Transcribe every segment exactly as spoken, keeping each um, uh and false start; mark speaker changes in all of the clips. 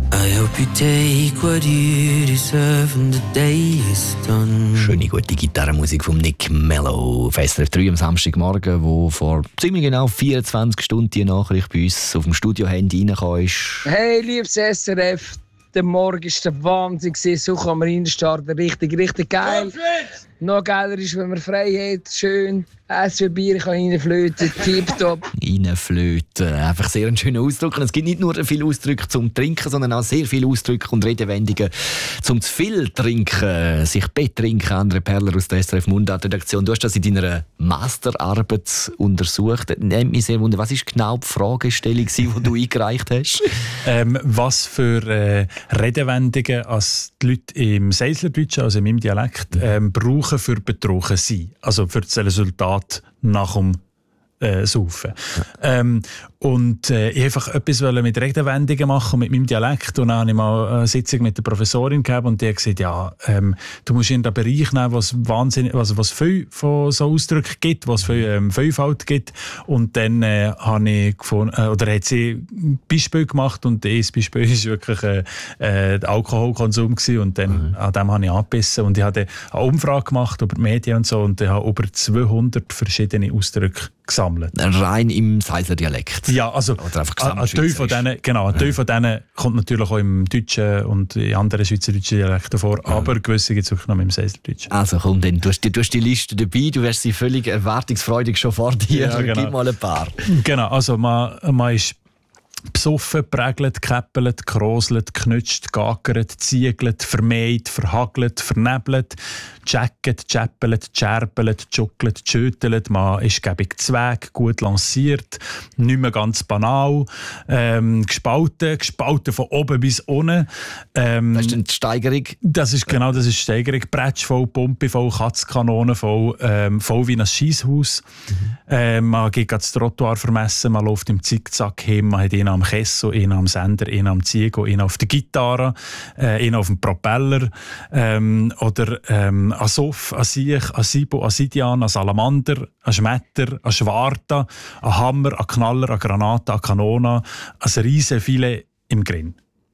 Speaker 1: I hope you take what you deserve and the day is done.
Speaker 2: Schöne, gute Gitarrenmusik von Nick Mello auf S R F drei am Samstagmorgen, wo vor ziemlich genau vierundzwanzig Stunden die Nachricht bei uns auf dem Studio-Handy reingekommen ist.
Speaker 3: Hey, liebes S R F, der Morgen war der Wahnsinn. So kann man reinstarten. Richtig, richtig geil. Noch geiler ist, wenn man frei hat, schön essen, Bier kann reinflöten, tipptopp.
Speaker 2: Reinflöten, einfach sehr ein schöner Ausdruck. Und es gibt nicht nur viele Ausdrücke zum Trinken, sondern auch sehr viele Ausdrücke und Redewendungen zum zu viel trinken, sich betrinken. Andre Perler aus der S R F Mundart-Redaktion. Du hast das in deiner Masterarbeit untersucht. Nimmt mich sehr wunder, was war genau die Fragestellung, die du eingereicht hast?
Speaker 4: Ähm, was für äh, Redewendungen als die Leute im Seislerdeutschen, also in meinem Dialekt, ähm, brauchen für betrunken sein. Also für das Resultat nach dem äh, Saufen. Ja. Ähm, und äh, ich einfach etwas mit Redewendungen machen mit meinem Dialekt. Und dann habe ich mal eine Sitzung mit der Professorin gehabt und die hat gesagt, ja, ähm, du musst in den Bereich nehmen, was wahnsinnig, also was viel von so Ausdrücken gibt, was viel ähm, Vielfalt gibt. Und dann äh, habe ich gefunden, äh, oder hat sie ein Beispiel gemacht und das Beispiel war wirklich äh, äh, der Alkoholkonsum gewesen. Und dann, mhm. an dem habe ich angebissen und ich habe eine Umfrage gemacht über die Medien und so und ich habe über zweihundert verschiedene Ausdrücke gesammelt.
Speaker 2: Rein im Seisler Dialekt?
Speaker 4: Ja, also ein Teil von denen, genau, ein Teil von denen kommt natürlich auch im Deutschen und in anderen schweizerdeutschen Dialekten vor, ja. Aber gewisse gibt es wirklich noch im Seislerdeutschen.
Speaker 2: Also komm, dann, du hast, du hast die Liste dabei, du hast sie völlig erwartungsfreudig schon vor dir.
Speaker 4: Ja, genau.
Speaker 2: Gib mal ein paar.
Speaker 4: Genau, also man, man ist besoffen, prägelt, käppelt, kroselt, knutscht, gagert, ziegelt, vermäht, verhagelt, vernebelt, jacket, chappelt, chärpelt, juckelt, schüttelt. Man ist gäbig Zweig, gut lanciert, nicht mehr ganz banal, ähm, gespalten, gespalten von oben bis unten. Ähm,
Speaker 2: das ist dann die Steigerung?
Speaker 4: Das ist genau, das ist die Steigerung. Bretschvoll, Pumpevoll, Katzkanone voll, ähm, voll wie ein Scheisshaus. Mhm. Ähm, man geht das Trottoir vermessen, man läuft im Zickzack hin, man hat ihn am Kessel, einen am Sender, einen am Ziego, einen auf der Gitarre, äh, einen auf dem Propeller ähm, oder ähm, an Sof, an Siech, an Sibo, an Sidian, an Salamander, an Schmetter, an Schwarta, an Hammer, an Knaller, an Granate, an Kanona, an Riesenfilet im Grill.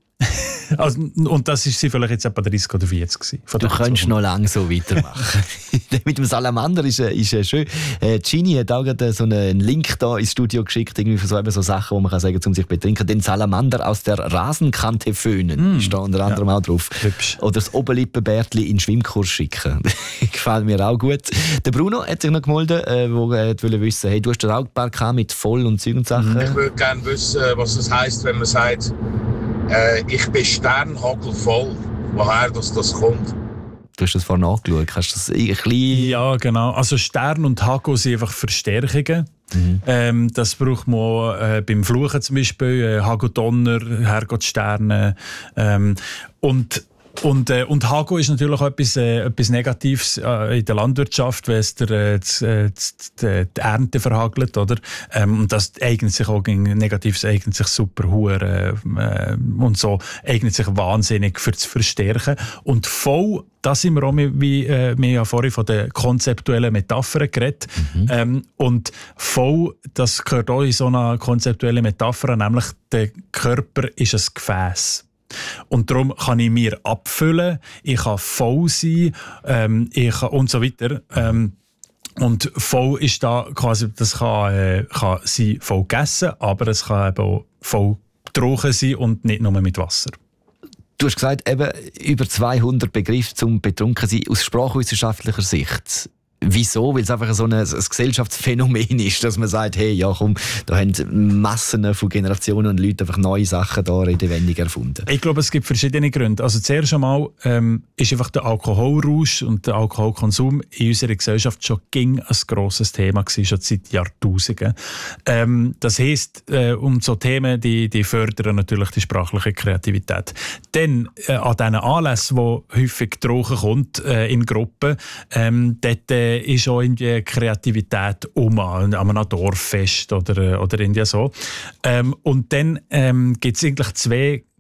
Speaker 4: Also, und das war sie vielleicht jetzt etwa dreißig oder vierzig gewesen.
Speaker 2: Du könntest noch lange so weitermachen. Mit dem Salamander ist, ist äh, schön. Äh, Gini hat auch gerade so einen Link da ins Studio geschickt, irgendwie für so, so Sachen, wo man kann sagen, um sich betrinken. Den Salamander aus der Rasenkante föhnen, mm. ist da unter anderem ja. auch drauf. Hübsch. Oder das Oberlippenbärtli in den Schwimmkurs schicken. Gefällt mir auch gut. Der Bruno hat sich noch gemeldet, äh, wo er wollte wissen, hey, du hast da auch ein paar mit voll und Zeug und Sachen.
Speaker 5: Ich würde gerne wissen, was das heisst, wenn man sagt, Äh, ich bin sternhagelvoll. Woher das, das kommt?
Speaker 2: Du hast das vorhin angeschaut. Hast du das ein bisschen...
Speaker 4: Ja, genau. Also Stern und Hagel sind einfach Verstärkungen. Mhm. Ähm, das braucht man äh, beim Fluchen zum Beispiel. Äh, Hageldonner, Herrgottsterne. Ähm, und Und, äh, und Hago ist natürlich auch etwas, äh, etwas Negatives äh, in der Landwirtschaft, wenn es der, äh, die, die, die Ernte verhagelt, oder? Ähm, und das eignet sich auch gegen Negatives, eignet sich super hure äh, und so, eignet sich wahnsinnig für zu verstärken. Und voll, da sind wir auch, wie äh, wir ja vorhin von den konzeptuellen Metaphern geredet. Mhm. Ähm, und voll, das gehört auch in so eine konzeptuelle Metapher, nämlich der Körper ist ein Gefäß. Und darum kann ich mir abfüllen, ich kann voll sein ähm, ich kann und so weiter. Ähm, und voll ist da quasi, das kann, äh, kann sein voll gegessen, aber es kann eben auch voll getrunken sein und nicht nur mit Wasser.
Speaker 2: Du hast gesagt, eben über zweihundert Begriffe zum Betrunkensein aus sprachwissenschaftlicher Sicht. Wieso? Weil es einfach so ein, ein Gesellschaftsphänomen ist, dass man sagt, hey, ja komm, da haben Massen von Generationen und Leuten einfach neue Sachen da, Redewendungen erfunden.
Speaker 4: Ich glaube, es gibt verschiedene Gründe. Also zuerst einmal ähm, ist einfach der Alkoholrausch und der Alkoholkonsum in unserer Gesellschaft schon ging ein grosses Thema gewesen, schon seit Jahrtausenden. Ähm, das heisst, äh, um so Themen, die, die fördern natürlich die sprachliche Kreativität. Dann äh, an diesen Anlässen, wo häufig getrunken kommt äh, in Gruppen, ähm, dort äh, ist auch irgendwie Kreativität um, an einem Dorffest oder, oder irgendwie so. Ähm, und dann ähm, gibt es eigentlich zwei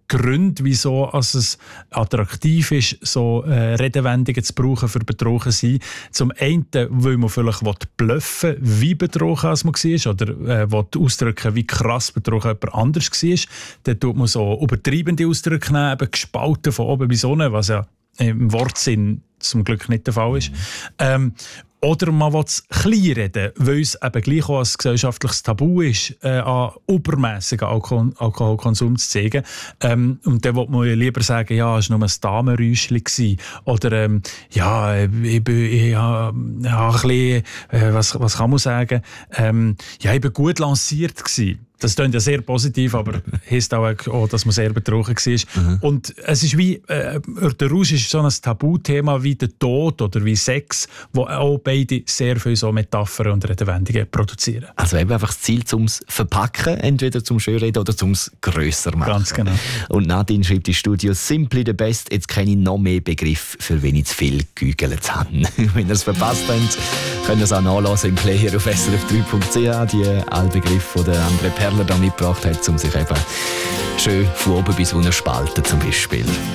Speaker 4: Gründe, wieso also es attraktiv ist, so äh, Redewendungen zu brauchen für betrogen sein. Zum einen, weil man vielleicht bluffen will, wie betrogen man war, oder äh, will ausdrücken, wie krass betrogen jemand anders war. Dann tut man so übertreibende Ausdrücke nehmen, eben gespalten von oben bis unten, was ja im Wortsinn zum Glück nicht der Fall ist. Ähm, Oder man will es klein reden, weil es eben gleich auch ein gesellschaftliches Tabu ist, äh, an übermässigen Alkohol- Alkoholkonsum zu zeigen. Ähm, und dann will man lieber sagen, ja, es war nur ein Damenräuschchen. Oder ähm, ja, ich bin ich, ja, ja, ein bisschen, äh, was, was kann man sagen? Ähm, ja, ich bin gut lanciert gewesen. Das klingt ja sehr positiv, aber heisst auch, auch, dass man sehr betrogen war. Mhm. Und es ist wie, äh, der Rausch ist so ein Tabuthema wie der Tod oder wie Sex, wo auch beide sehr viele so Metaphern und Redewendungen produzieren.
Speaker 2: Also eben einfach das Ziel zum Verpacken, entweder zum Schönreden oder zum grösser machen.
Speaker 4: Ganz genau.
Speaker 2: Und Nadine schreibt im Studio «Simply the best». Jetzt kenne ich noch mehr Begriffe, für wen ich zu viel gegügelt habe. Wenn ihr es verpasst habt, könnt ihr es auch nachlesen im Player auf S R F drei Punkt C H. Die alle Begriffe, die André Perler da mitgebracht hat, um sich eben schön von oben bis unten spalten zum Beispiel.